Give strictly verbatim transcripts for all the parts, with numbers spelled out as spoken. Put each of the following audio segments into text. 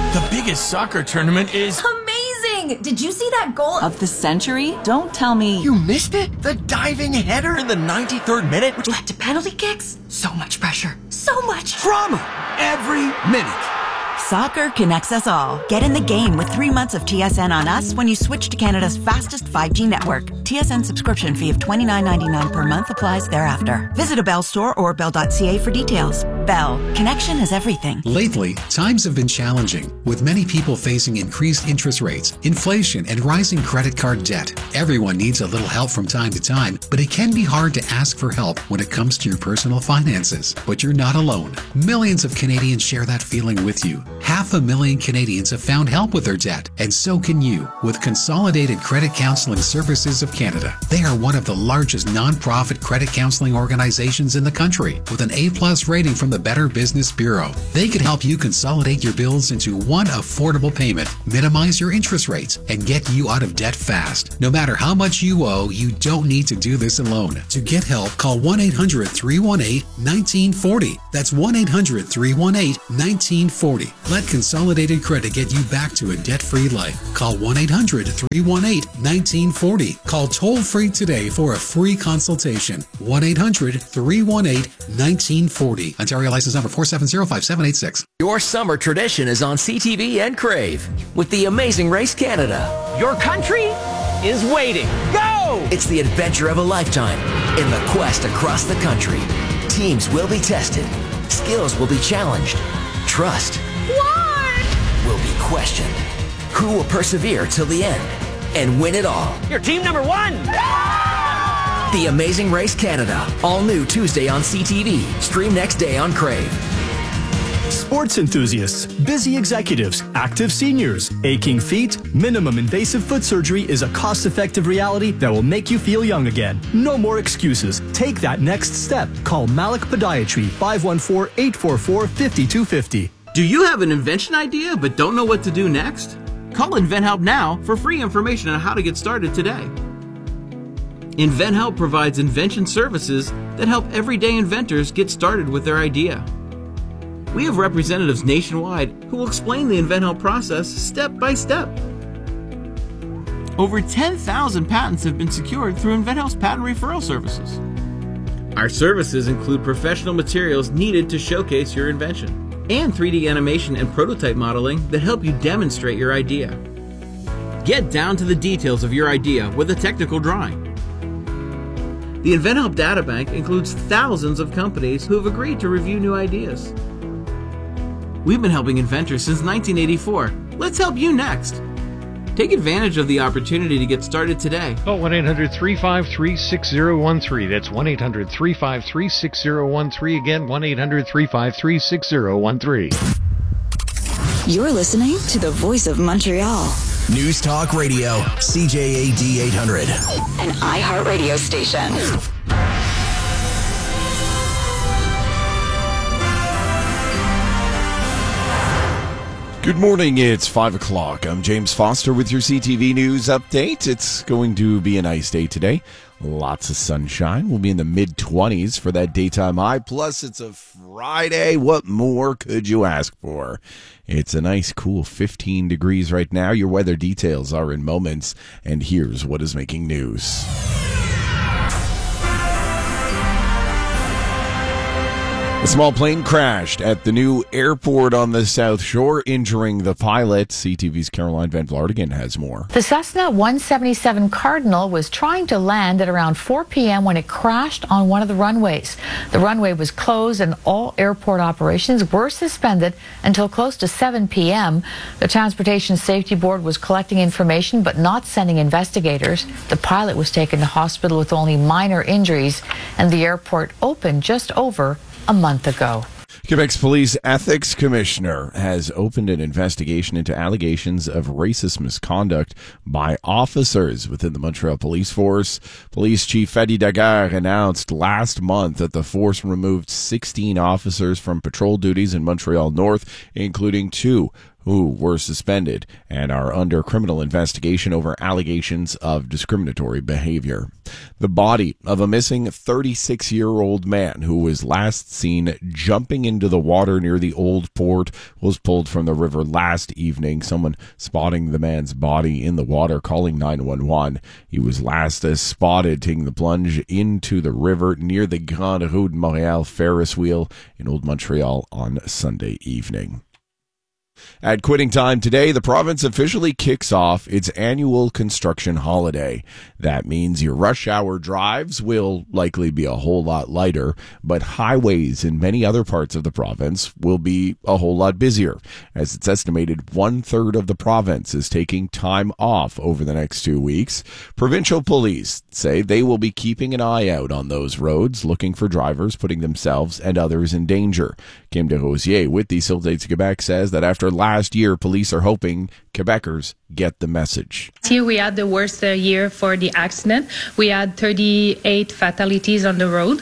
The biggest soccer tournament is... Amazing! Did you see that goal of the century? Don't tell me... You missed it? The diving header in the ninety-third minute? which led to penalty kicks? So much pressure. So much drama every minute. Soccer connects us all. Get in the game with three months of T S N on us when you switch to Canada's fastest five G network. T S N subscription fee of twenty-nine ninety-nine per month applies thereafter. Visit a Bell store or bell dot c a for details. Bell. Connection is everything. Lately, times have been challenging, with many people facing increased interest rates, inflation, and rising credit card debt. Everyone needs a little help from time to time, but it can be hard to ask for help when it comes to your personal finances. But you're not alone. Millions of Canadians share that feeling with you. Half a million Canadians have found help with their debt, and so can you with Consolidated Credit Counseling Services of Canada. They are one of the largest non-profit credit counseling organizations in the country, with an A plus rating from the Better Business Bureau. They can help you consolidate your bills into one affordable payment, minimize your interest rates, and get you out of debt fast. No matter how much you owe, you don't need to do this alone. To get help, call one eight hundred, three one eight, one nine four zero. That's one eight hundred, three one eight, one nine four zero. Let Consolidated Credit get you back to a debt-free life. Call one eight hundred, three one eight, one nine four zero. Call toll-free today for a free consultation. one eight hundred, three one eight, one nine four zero. Ontario license number four seven zero five seven eight six. Your summer tradition is on C T V and Crave with the Amazing Race Canada. Your country is waiting. Go! It's the adventure of a lifetime in the quest across the country. Teams will be tested. Skills will be challenged. Trust What? will be questioned. Who will persevere till the end and win it all? You're team number one! The Amazing Race Canada. All new Tuesday on C T V. Stream next day on Crave. Sports enthusiasts, busy executives, active seniors, aching feet, minimum invasive foot surgery is a cost-effective reality that will make you feel young again. No more excuses. Take that next step. Call Malik Podiatry, five one four, eight four four, five two five zero. Do you have an invention idea but don't know what to do next? Call InventHelp now for free information on how to get started today. InventHelp provides invention services that help everyday inventors get started with their idea. We have representatives nationwide who will explain the InventHelp process step by step. Over ten thousand patents have been secured through InventHelp's patent referral services. Our services include professional materials needed to showcase your invention, and three D animation and prototype modeling that help you demonstrate your idea. Get down to the details of your idea with a technical drawing. The InventHelp Databank includes thousands of companies who have agreed to review new ideas. We've been helping inventors since nineteen eighty-four. Let's help you next. Take advantage of the opportunity to get started today. Call one eight hundred, three five three, six zero one three. That's one eight hundred, three five three, six zero one three. Again, one eight hundred, three five three, six zero one three. You're listening to the Voice of Montreal. News Talk Radio, C J A D eight hundred. An iHeartRadio station. Good morning, it's five o'clock. I'm James Foster with your C T V News update. It's going to be a nice day today. Lots of sunshine. We'll be in the mid-twenties for that daytime high. Plus, it's a Friday. What more could you ask for? It's a nice, cool fifteen degrees right now. Your weather details are in moments. And here's what is making news. A small plane crashed at the new airport on the South Shore, injuring the pilot. C T V's Caroline Van Vlartigan has more. The Cessna one seventy-seven Cardinal was trying to land at around four p.m. when it crashed on one of the runways. The runway was closed and all airport operations were suspended until close to seven p.m. The Transportation Safety Board was collecting information but not sending investigators. The pilot was taken to hospital with only minor injuries, and the airport opened just over a month ago. Quebec's Police Ethics Commissioner has opened an investigation into allegations of racist misconduct by officers within the Montreal Police Force. Police Chief Fadi Daguerre announced last month that the force removed sixteen officers from patrol duties in Montreal North, including two who were suspended and are under criminal investigation over allegations of discriminatory behavior. The body of a missing thirty-six-year-old man who was last seen jumping into the water near the Old Port was pulled from the river last evening. Someone spotting the man's body in the water, calling nine one one. He was last uh, spotted taking the plunge into the river near the Grande Roue de Montréal Ferris wheel in Old Montreal on Sunday evening. At quitting time today, the province officially kicks off its annual construction holiday. That means your rush hour drives will likely be a whole lot lighter, but highways in many other parts of the province will be a whole lot busier, as it's estimated one-third of the province is taking time off over the next two weeks. Provincial police say they will be keeping an eye out on those roads, looking for drivers putting themselves and others in danger. Kim Desrosiers with the Sûreté du Québec says that after last year, police are hoping Quebecers get the message. Here we had the worst uh, year for the accident. We had thirty-eight fatalities on the road.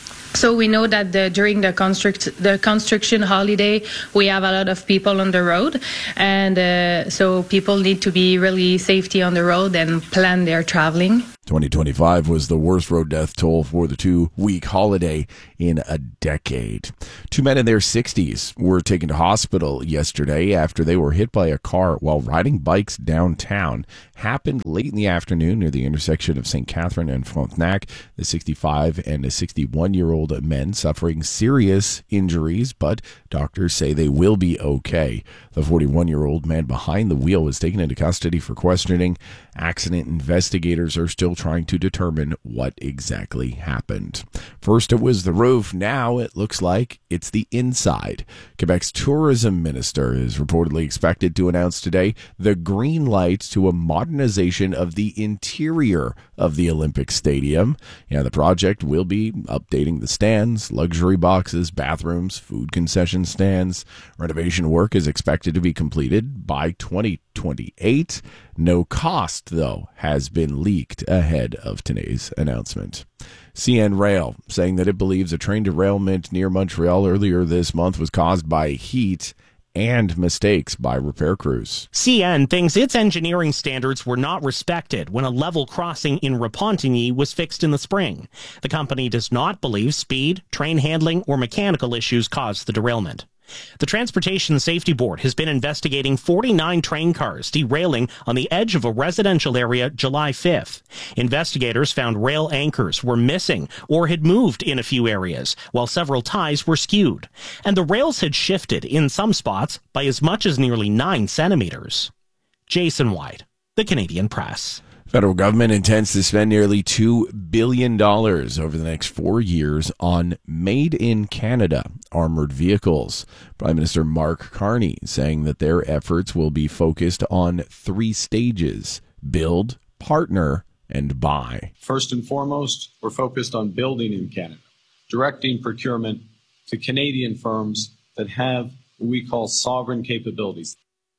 So we know that the, during the, construct, the construction holiday, we have a lot of people on the road. And uh, so people need to be really safety on the road and plan their traveling. twenty twenty-five was the worst road death toll for the two-week holiday in a decade. Two men in their sixties were taken to hospital yesterday after they were hit by a car while riding bikes downtown. Happened late in the afternoon near the intersection of Saint Catherine and Frontenac. The sixty-five and a sixty-one-year-old men suffering serious injuries, but doctors say they will be okay. The forty-one-year-old man behind the wheel was taken into custody for questioning. Accident investigators are still trying to determine what exactly happened. First it was the roof, now it looks like it's the inside. Quebec's tourism minister is reportedly expected to announce today the green light to a modernization of the interior of the Olympic Stadium. Yeah, the project will be updating the stands, luxury boxes, bathrooms, food concession stands. Renovation work is expected to be completed by twenty twenty-eight. No cost, though, has been leaked ahead of today's announcement. C N Rail saying that it believes a train derailment near Montreal earlier this month was caused by heat and mistakes by repair crews. C N thinks its engineering standards were not respected when a level crossing in Repentigny was fixed in the spring. The company does not believe speed, train handling, or mechanical issues caused the derailment. The Transportation Safety Board has been investigating forty-nine train cars derailing on the edge of a residential area July fifth. Investigators found rail anchors were missing or had moved in a few areas, while several ties were skewed. And the rails had shifted in some spots by as much as nearly nine centimeters. Jason White, The Canadian Press. Federal government intends to spend nearly two billion dollars over the next four years on made-in-Canada armored vehicles. Prime Minister Mark Carney saying that their efforts will be focused on three stages: build, partner, and buy. First and foremost, we're focused on building in Canada, directing procurement to Canadian firms that have what we call sovereign capabilities.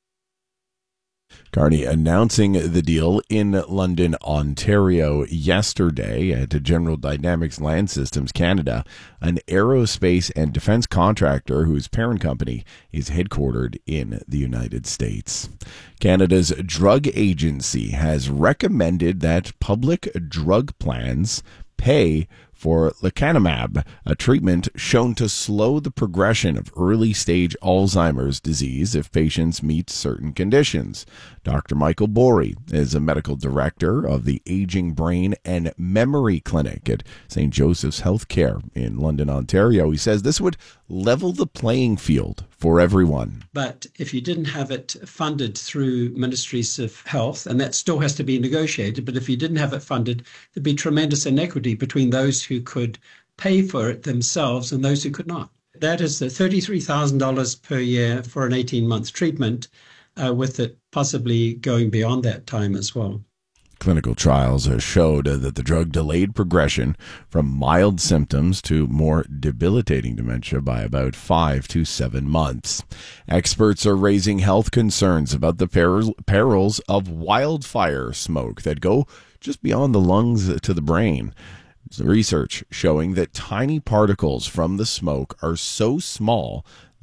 Carney announcing the deal in London, Ontario yesterday at General Dynamics Land Systems Canada, an aerospace and defense contractor whose parent company is headquartered in the United States. Canada's drug agency has recommended that public drug plans pay for lecanemab, a treatment shown to slow the progression of early-stage Alzheimer's disease if patients meet certain conditions. Doctor Michael Borey is a medical director of the Aging Brain and Memory Clinic at Saint Joseph's Healthcare in London, Ontario. He says this would level the playing field for everyone. But if you didn't have it funded through ministries of health, and that still has to be negotiated, but if you didn't have it funded, there'd be tremendous inequity between those who could pay for it themselves and those who could not. That is the thirty-three thousand dollars per year for an eighteen-month treatment, uh, with it possibly going beyond that time as well. Clinical trials showed that the drug delayed progression from mild symptoms to more debilitating dementia by about five to seven months. Experts are raising health concerns about the perils of wildfire smoke that go just beyond the lungs to the brain. Research showing that tiny particles from the smoke are so small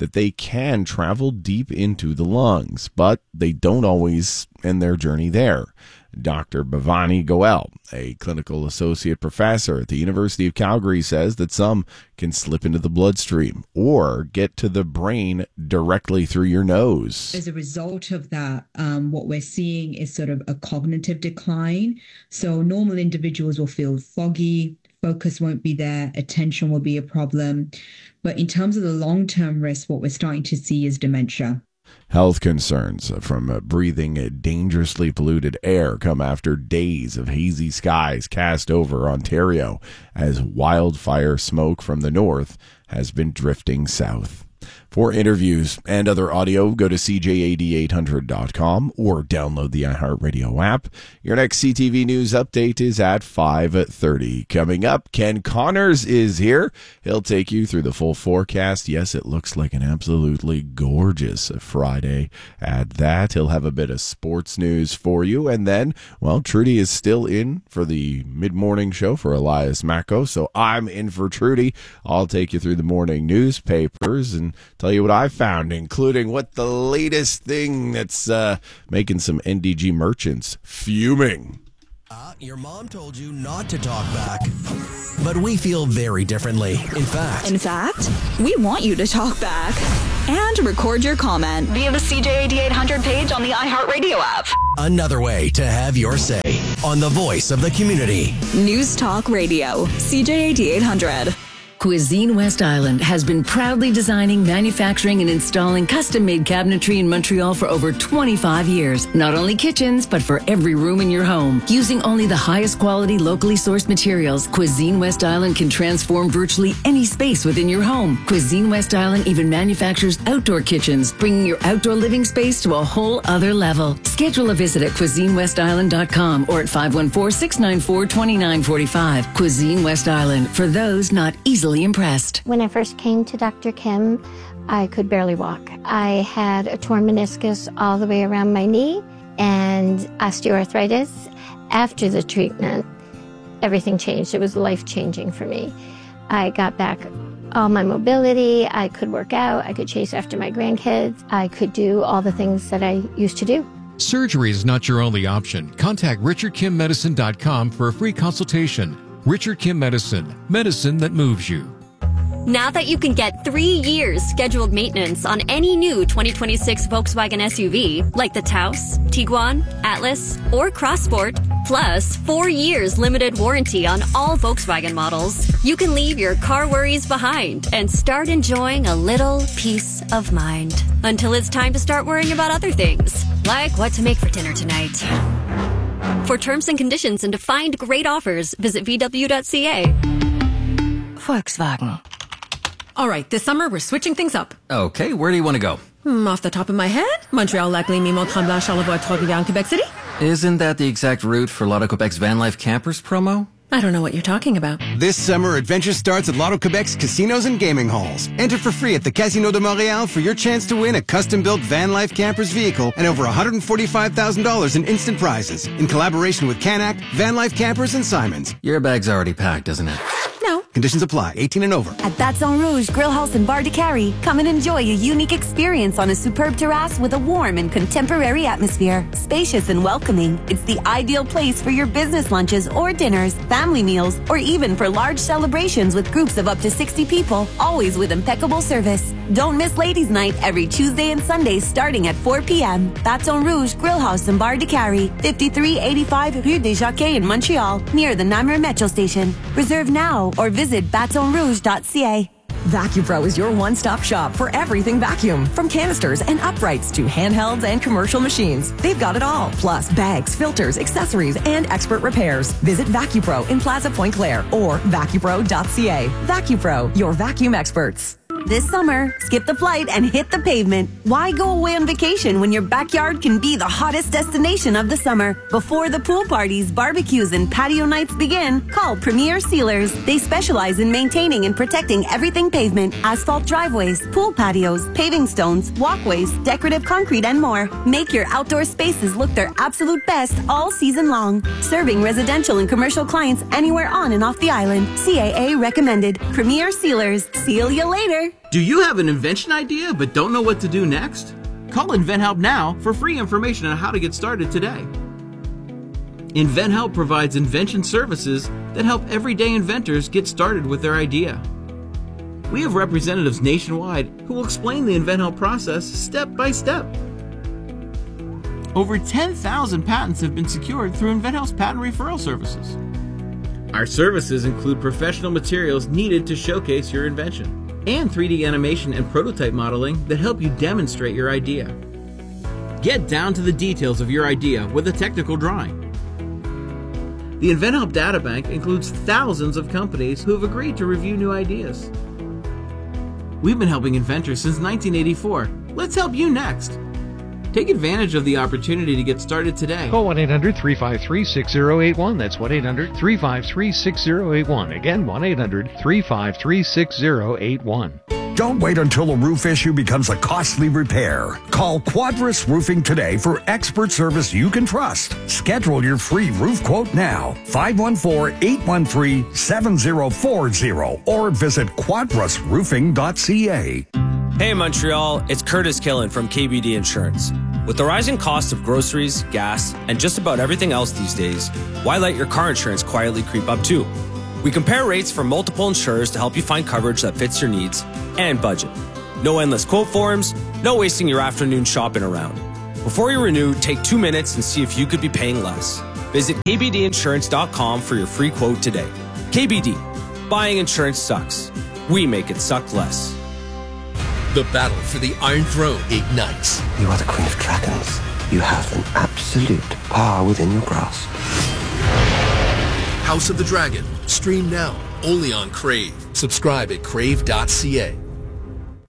that they can travel deep into the lungs, but they don't always end their journey there. Doctor Bhavani Goel, a clinical associate professor at the University of Calgary, says that some can slip into the bloodstream or get to the brain directly through your nose. As a result of that, um, what we're seeing is sort of a cognitive decline. So normal individuals will feel foggy, focus won't be there, attention will be a problem. But in terms of the long-term risk, what we're starting to see is dementia. Health concerns from breathing dangerously polluted air come after days of hazy skies cast over Ontario as wildfire smoke from the north has been drifting south. For interviews and other audio, go to C J A D eight hundred dot com or download the iHeartRadio app. Your next C T V News update is at five thirty. Coming up, Ken Connors is here. He'll take you through the full forecast. Yes, it looks like an absolutely gorgeous Friday. At that, he'll have a bit of sports news for you. And then, well, Trudy is still in for the mid-morning show for Elias Macco, so I'm in for Trudy. I'll take you through the morning newspapers and tell you what I found, including what the latest thing that's uh, making some N D G merchants fuming. Uh, your mom told you not to talk back, but we feel very differently. In fact, In fact, we want you to talk back and record your comment via the C J A D eight hundred page on the iHeartRadio app. Another way to have your say on the voice of the community. News Talk Radio, C J A D eight hundred. Cuisine West Island has been proudly designing, manufacturing, and installing custom-made cabinetry in Montreal for over twenty-five years. Not only kitchens, but for every room in your home. Using only the highest quality, locally sourced materials, Cuisine West Island can transform virtually any space within your home. Cuisine West Island even manufactures outdoor kitchens, bringing your outdoor living space to a whole other level. Schedule a visit at cuisine west island dot com or at five one four, six nine four, two nine four five. Cuisine West Island, for those not easily impressed. When I first came to Doctor Kim, I could barely walk. I had a torn meniscus all the way around my knee and osteoarthritis. After the treatment, everything changed. It was life-changing for me. I got back all my mobility. I could work out. I could chase after my grandkids. I could do all the things that I used to do. Surgery is not your only option. Contact richard kim medicine dot com for a free consultation. Richard Kim Medicine, medicine that moves you. Now that you can get three years scheduled maintenance on any new twenty twenty-six Volkswagen S U V, like the Taos, Tiguan, Atlas, or Crossport, plus four years limited warranty on all Volkswagen models, you can leave your car worries behind and start enjoying a little peace of mind. Until it's time to start worrying about other things, like what to make for dinner tonight. For terms and conditions and to find great offers, visit V W dot C A. Volkswagen. All right, this summer we're switching things up. Okay, where do you want to go? Hmm, off the top of my head, Montreal, Lac-Lémy, Mont-Tremblant, Charlevoix, Trois-Rivières, Quebec City. Isn't that the exact route for Lotto Quebec's Van Life Campers promo? I don't know what you're talking about. This summer, adventure starts at Lotto Quebec's casinos and gaming halls. Enter for free at the Casino de Montréal for your chance to win a custom-built Van Life Campers vehicle and over one hundred forty-five thousand dollars in instant prizes. In collaboration with Canac, Van Life Campers, and Simons. Your bag's already packed, isn't it? No. Conditions apply. eighteen and over. At Baton Rouge Grill House and Bar de Carry, come and enjoy a unique experience on a superb terrace with a warm and contemporary atmosphere. Spacious and welcoming, it's the ideal place for your business lunches or dinners, family meals, or even for large celebrations with groups of up to sixty people, always with impeccable service. Don't miss Ladies' Night every Tuesday and Sunday starting at four p.m. Baton Rouge Grill House and Bar de Carry, fifty-three eighty-five Rue des Jacquets in Montreal, near the Namur Metro Station. Reserve now or visit baton rouge dot c a. VacuPro is your one-stop shop for everything vacuum, from canisters and uprights to handhelds and commercial machines. They've got it all, plus bags, filters, accessories, and expert repairs. Visit VacuPro in Plaza Point Claire or vacupro dot c a. VacuPro, your vacuum experts. This summer, skip the flight and hit the pavement. Why go away on vacation when your backyard can be the hottest destination of the summer? Before the pool parties, barbecues, and patio nights begin, call Premier Sealers. They specialize in maintaining and protecting everything pavement, asphalt driveways, pool patios, paving stones, walkways, decorative concrete, and more. Make your outdoor spaces look their absolute best all season long. Serving residential and commercial clients anywhere on and off the island. C A A recommended. Premier Sealers. Seal you later. Do you have an invention idea but don't know what to do next? Call InventHelp now for free information on how to get started today. InventHelp provides invention services that help everyday inventors get started with their idea. We have representatives nationwide who will explain the InventHelp process step by step. Over ten thousand patents have been secured through InventHelp's patent referral services. Our services include professional materials needed to showcase your invention, and three D animation and prototype modeling that help you demonstrate your idea. Get down to the details of your idea with a technical drawing. The InventHelp Databank includes thousands of companies who have agreed to review new ideas. We've been helping inventors since nineteen eighty-four. Let's help you next. Take advantage of the opportunity to get started today. Call one eight hundred, three five three, six zero eight one. That's one eight hundred, three five three, six zero eight one. Again, one eight hundred, three five three, six zero eight one. Don't wait until a roof issue becomes a costly repair. Call Quadrus Roofing today for expert service you can trust. Schedule your free roof quote now. five one four, eight one three, seven zero four zero or visit quadrus roofing dot c a. Hey Montreal, it's Curtis Killen from K B D Insurance. With the rising cost of groceries, gas, and just about everything else these days, why let your car insurance quietly creep up too? We compare rates from multiple insurers to help you find coverage that fits your needs and budget. No endless quote forms, no wasting your afternoon shopping around. Before you renew, take two minutes and see if you could be paying less. Visit k b d insurance dot com for your free quote today. K B D, buying insurance sucks. We make it suck less. The battle for the Iron Throne ignites. You are the Queen of Dragons. You have an absolute power within your grasp. House of the Dragon. Stream now, only on Crave. Subscribe at crave dot c a.